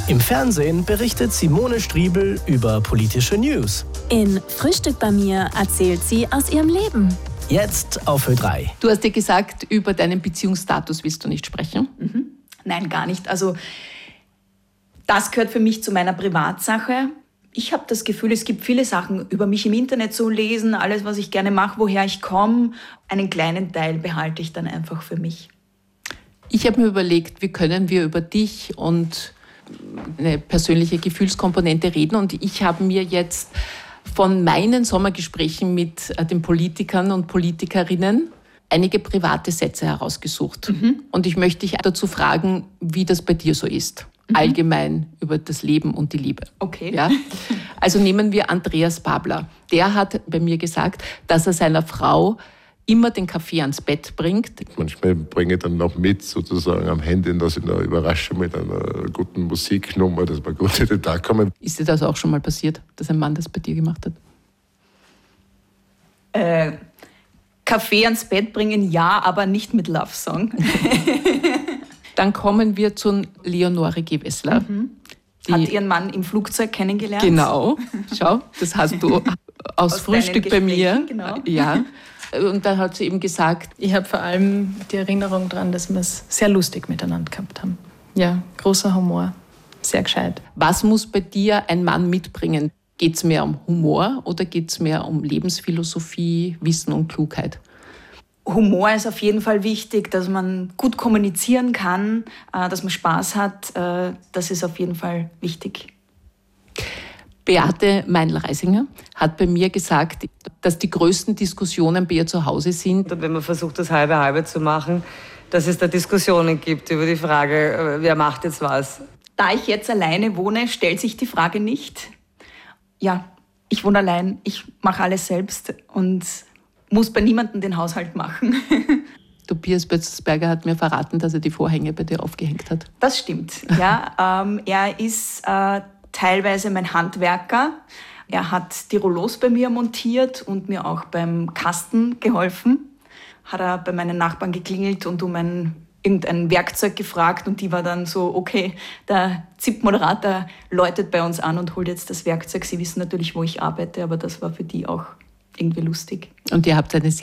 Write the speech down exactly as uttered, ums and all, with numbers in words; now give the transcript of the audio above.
Im Fernsehen berichtet Simone Striebel über politische News. In Frühstück bei mir erzählt sie aus ihrem Leben. Jetzt auf Ö drei. Du hast dir gesagt, über deinen Beziehungsstatus willst du nicht sprechen? Mhm. Nein, gar nicht. Also das gehört für mich zu meiner Privatsache. Ich habe das Gefühl, es gibt viele Sachen über mich im Internet zu lesen, alles, was ich gerne mache, woher ich komme. Einen kleinen Teil behalte ich dann einfach für mich. Ich habe mir überlegt, wie können wir über dich und eine persönliche Gefühlskomponente reden. Und ich habe mir jetzt von meinen Sommergesprächen mit den Politikern und Politikerinnen einige private Sätze herausgesucht. Mhm. Und ich möchte dich dazu fragen, wie das bei dir so ist. Mhm. Allgemein über das Leben und die Liebe. Okay. Ja? Also nehmen wir Andreas Babler. Der hat bei mir gesagt, dass er seiner Frau immer den Kaffee ans Bett bringt. Manchmal bringe ich dann noch mit, sozusagen am Handy, dass ich noch überrasche mit einer guten Musiknummer, dass wir gut in den Tag kommen. Ist dir das auch schon mal passiert, dass ein Mann das bei dir gemacht hat? Äh, Kaffee ans Bett bringen, ja, aber nicht mit Love Song. Dann kommen wir zu Leonore Gewessler. Mhm. Hat ihren Mann im Flugzeug kennengelernt. Genau, schau, das hast du aus, aus Frühstück bei mir. Genau. Ja. Und dann hat sie eben gesagt, ich habe vor allem die Erinnerung daran, dass wir es sehr lustig miteinander gehabt haben. Ja, großer Humor, sehr gescheit. Was muss bei dir ein Mann mitbringen? Geht es mehr um Humor oder geht es mehr um Lebensphilosophie, Wissen und Klugheit? Humor ist auf jeden Fall wichtig, dass man gut kommunizieren kann, dass man Spaß hat. Das ist auf jeden Fall wichtig. Beate Meinl-Reisinger hat bei mir gesagt, dass die größten Diskussionen bei ihr zu Hause sind. Und wenn man versucht, das halbe halbe zu machen, dass es da Diskussionen gibt über die Frage, wer macht jetzt was. Da ich jetzt alleine wohne, stellt sich die Frage nicht. Ja, ich wohne allein, ich mache alles selbst und muss bei niemandem den Haushalt machen. Tobias Bötzelsberger hat mir verraten, dass er die Vorhänge bei dir aufgehängt hat. Das stimmt, ja. ähm, er ist äh, teilweise mein Handwerker. Er hat die Rollos bei mir montiert und mir auch beim Kasten geholfen. Hat er bei meinen Nachbarn geklingelt und um ein, irgendein Werkzeug gefragt und die war dann so, okay, der Z I P-Moderator läutet bei uns an und holt jetzt das Werkzeug. Sie wissen natürlich, wo ich arbeite, aber das war für die auch irgendwie lustig. Und ihr habt eine